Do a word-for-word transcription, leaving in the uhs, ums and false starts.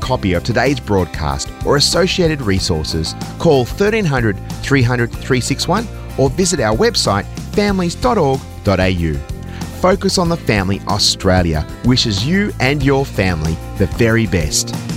copy of today's broadcast or associated resources, call thirteen hundred, three hundred, three sixty-one or visit our website families dot org dot a u. Focus on the Family Australia wishes you and your family the very best.